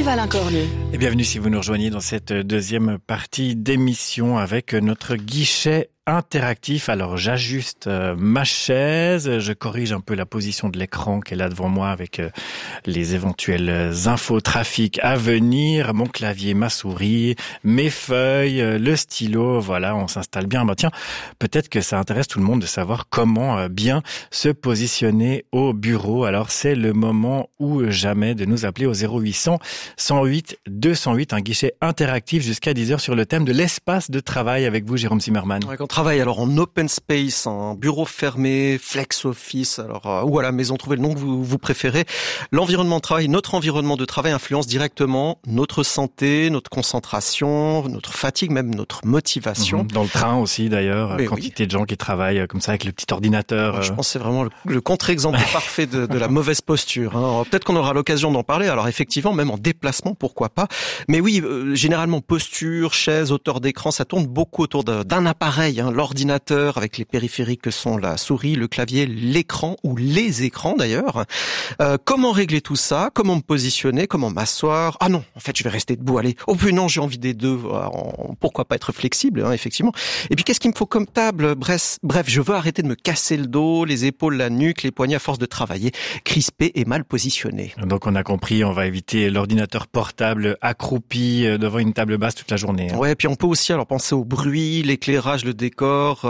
Alain Cornu. Et bienvenue si vous nous rejoignez dans cette deuxième partie d'émission avec notre guichet interactif. Alors j'ajuste ma chaise, je corrige un peu la position de l'écran qui est là devant moi avec les éventuelles infos trafic à venir, mon clavier, ma souris, mes feuilles, le stylo, voilà, on s'installe bien. Bah tiens, peut-être que ça intéresse tout le monde de savoir comment bien se positionner au bureau. Alors c'est le moment ou jamais de nous appeler au 0800 108 208, un guichet interactif jusqu'à 10h sur le thème de l'espace de travail avec vous, Jérôme Zimmermann. Ouais, quand on travaille alors en open space, en bureau fermé, flex office, alors ou à la maison, trouvez le nom que vous préférez. L'environnement de travail, notre environnement de travail influence directement notre santé, notre concentration, notre fatigue, même notre motivation. Dans le train aussi d'ailleurs, quantité de gens qui travaillent comme ça avec le petit ordinateur. Je pense que c'est vraiment le contre-exemple parfait de la mauvaise posture. Hein. Peut-être qu'on aura l'occasion d'en parler. Alors effectivement, même en déplacement, pourquoi pas. Mais oui, généralement posture, chaise, hauteur d'écran, ça tourne beaucoup autour d'un appareil. Hein, l'ordinateur avec les périphériques que sont la souris, le clavier, l'écran ou les écrans d'ailleurs. Comment régler tout ça? Comment me positionner? Comment m'asseoir? Ah non, en fait je vais rester debout. Allez, oh puis non, j'ai envie des deux. Pourquoi pas être flexible, hein, effectivement. Et puis qu'est-ce qu'il me faut comme table? Bref, je veux arrêter de me casser le dos, les épaules, la nuque, les poignets à force de travailler, crispé et mal positionné. Donc on a compris, on va éviter l'ordinateur portable accroupi devant une table basse toute la journée. Hein. Ouais, puis on peut aussi alors penser au bruit, l'éclairage, le décor.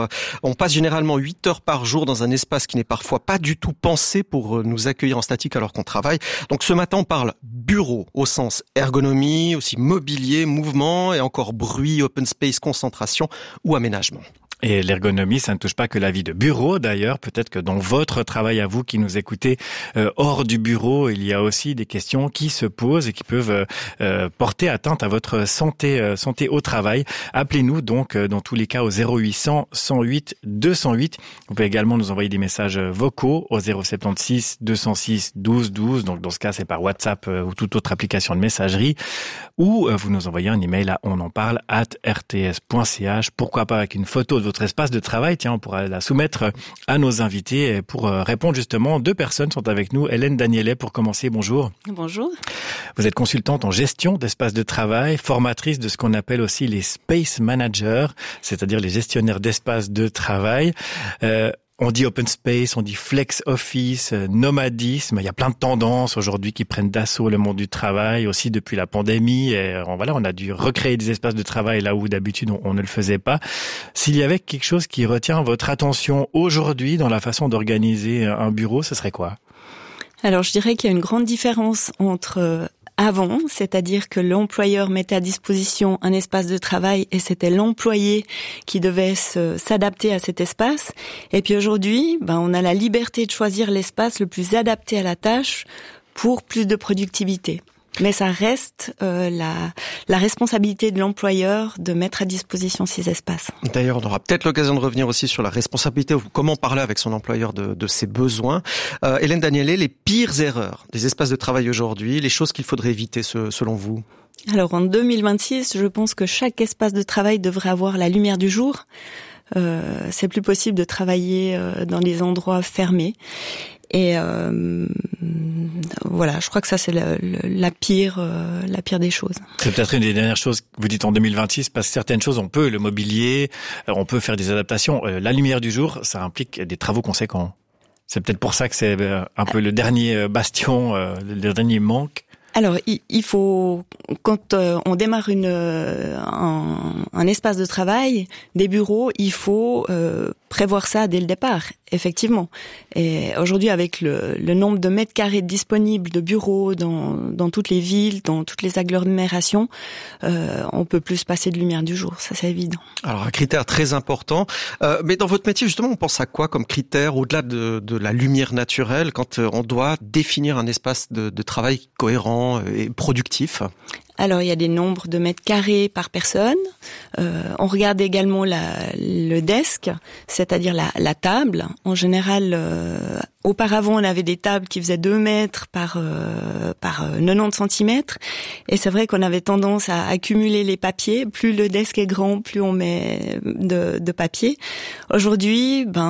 On passe généralement 8 heures par jour dans un espace qui n'est parfois pas du tout pensé pour nous accueillir en statique alors qu'on travaille. Donc ce matin, on parle bureau au sens ergonomie, aussi mobilier, mouvement et encore bruit, open space, concentration ou aménagement. Et l'ergonomie, ça ne touche pas que la vie de bureau d'ailleurs. Peut-être que dans votre travail à vous qui nous écoutez hors du bureau, il y a aussi des questions qui se posent et qui peuvent porter atteinte à votre santé au travail. Appelez-nous donc dans tous les cas au 0800 108 208. Vous pouvez également nous envoyer des messages vocaux au 076 206 12 12. Donc dans ce cas, c'est par WhatsApp ou toute autre application de messagerie. Ou vous nous envoyez un email à onenparle@rts.ch. Pourquoi pas avec une photo de votre espace de travail. Tiens, on pourra la soumettre à nos invités pour répondre justement. 2 personnes sont avec nous. Hélène Daniellet pour commencer. Bonjour. Bonjour. Vous êtes consultante en gestion d'espaces de travail, formatrice de ce qu'on appelle aussi les space managers, c'est-à-dire les gestionnaires d'espaces de travail. On dit open space, on dit flex office, nomadisme. Il y a plein de tendances aujourd'hui qui prennent d'assaut le monde du travail, aussi depuis la pandémie. Et voilà, on a dû recréer des espaces de travail là où d'habitude on ne le faisait pas. S'il y avait quelque chose qui retient votre attention aujourd'hui dans la façon d'organiser un bureau, ce serait quoi? Alors, je dirais qu'il y a une grande différence entre avant, c'est-à-dire que l'employeur mettait à disposition un espace de travail et c'était l'employé qui devait s'adapter à cet espace. Et puis aujourd'hui, on a la liberté de choisir l'espace le plus adapté à la tâche pour plus de productivité. Mais ça reste la responsabilité de l'employeur de mettre à disposition ces espaces. D'ailleurs, on aura peut-être l'occasion de revenir aussi sur la responsabilité ou comment parler avec son employeur de ses besoins. Hélène Daniellet, les pires erreurs des espaces de travail aujourd'hui, les choses qu'il faudrait éviter selon vous? Alors en 2026, je pense que chaque espace de travail devrait avoir la lumière du jour. C'est plus possible de travailler dans des endroits fermés. Et voilà, je crois que ça c'est la pire des choses. C'est peut-être une des dernières choses que vous dites en 2026, parce que certaines choses, on peut, le mobilier, on peut faire des adaptations. La lumière du jour, ça implique des travaux conséquents. C'est peut-être pour ça que c'est un peu le dernier bastion, le dernier manque. Alors, il faut, quand on démarre un espace de travail, des bureaux, il faut prévoir ça dès le départ, effectivement. Et aujourd'hui, avec le nombre de mètres carrés disponibles de bureaux dans toutes les villes, dans toutes les agglomérations, on peut plus se passer de lumière du jour, ça c'est évident. Alors, un critère très important. Mais dans votre métier, justement, on pense à quoi comme critère, au-delà de la lumière naturelle, quand on doit définir un espace de travail cohérent et productif? Alors, il y a des nombres de mètres carrés par personne. On regarde également le desk, c'est-à-dire la table. En général, auparavant, on avait des tables qui faisaient 2 mètres par 90 centimètres. Et c'est vrai qu'on avait tendance à accumuler les papiers. Plus le desk est grand, plus on met de papier. Aujourd'hui,